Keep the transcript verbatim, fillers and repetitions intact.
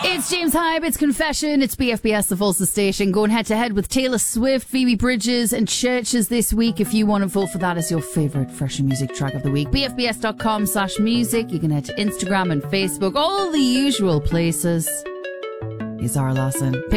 It's James Hype, it's Confession, it's B F B S, the Fulsa station, going head to head with Taylor Swift, Phoebe Bridgers and Churches this week. If you want to vote for that as your favourite fresh music track of the week, b f b s dot com slash music. You can head to Instagram and Facebook, all the usual places. Is our Lawson.